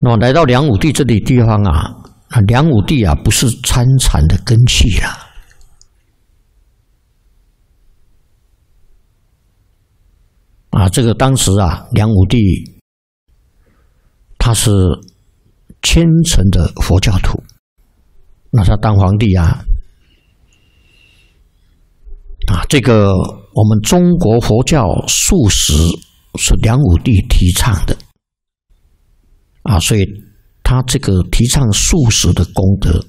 那么来到梁武帝这里地方啊，梁武帝啊不是参禅的根器啦。这个当时啊，梁武帝他是虔诚的佛教徒，那他当皇帝啊，这个我们中国佛教素食是梁武帝提倡的所以他这个提倡素食的功德，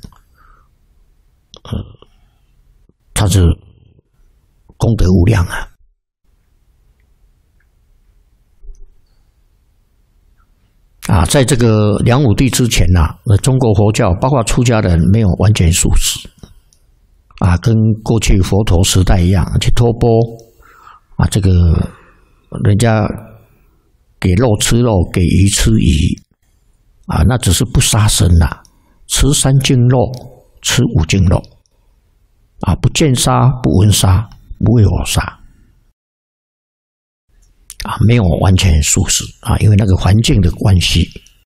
他是功德无量啊。在这个梁武帝之前中国佛教包括出家人没有完全素食跟过去佛陀时代一样，去托钵这个人家给肉吃肉，给鱼吃鱼那只是不杀生吃3斤肉，吃5斤肉不见杀，不闻杀，不为我杀没有完全素食因为那个环境的关系。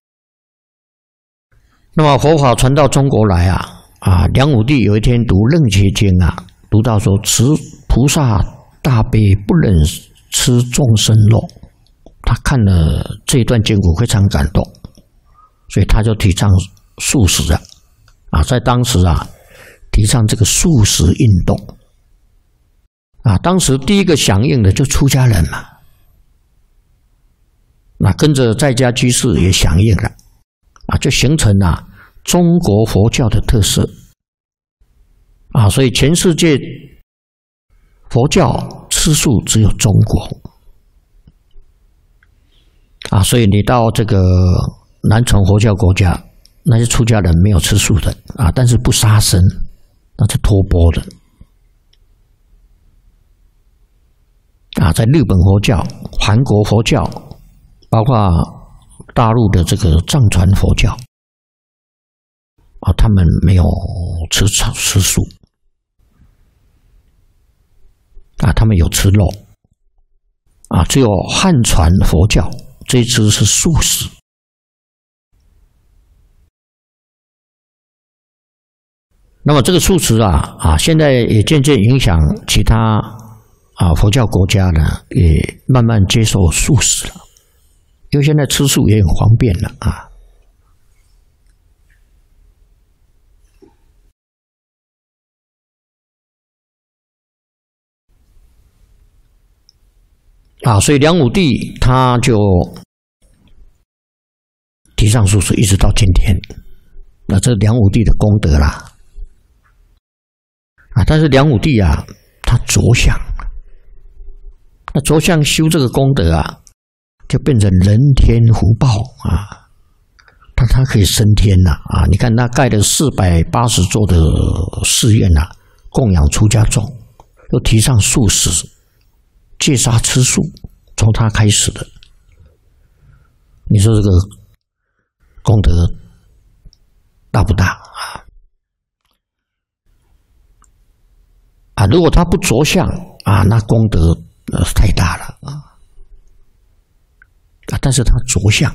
那么佛法传到中国来梁武帝有一天读《楞伽经》读到说，此菩萨大悲不忍吃众生肉，他看了这一段经文非常感动，所以他就提倡素食在当时提倡这个素食运动当时第一个响应的就出家人嘛。跟着在家居士也响应了就形成中国佛教的特色所以全世界佛教吃素只有中国所以你到这个南传佛教国家，那些出家人没有吃素的但是不杀生，那是托钵的在日本佛教、韩国佛教，包括大陆的这个藏传佛教他们没有吃素他们有吃肉只有汉传佛教这一支是素食。那么这个素食现在也渐渐影响其他佛教国家呢，也慢慢接受素食了，因为现在吃素也很方便了所以梁武帝他就提倡素食，一直到今天。那这是梁武帝的功德啦但是梁武帝他着相，那着相修这个功德就变成人天福报他可以升天你看他盖了480座的寺院供养出家众，又提倡素食，戒杀吃素，从他开始的。你说这个功德大不大如果他不着相那功德太大了但是他着相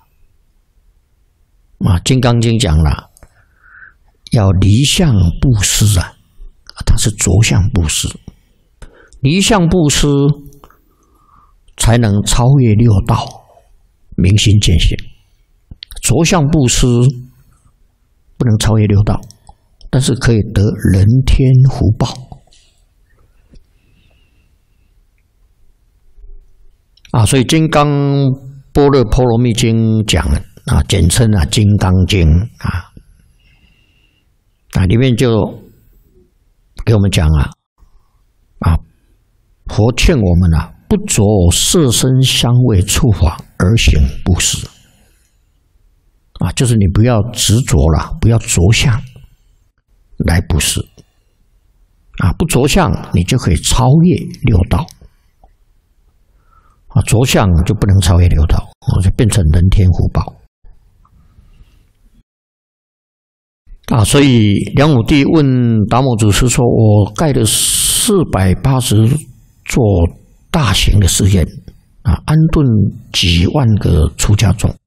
金刚经讲了，要离相布施他是着相布施，离相布施才能超越六道，明心见性。着相布施不能超越六道，但是可以得人天福报所以《金刚般若波罗蜜经》讲简称《金刚经》里面就给我们讲佛劝我们不着色身香味触法而行布施就是你不要执着了，不要着相来布施不着相你就可以超越六道着相就不能超越六道就变成人天福报所以梁武帝问达摩祖师说，我盖了480座大型的寺院安顿几万个出家众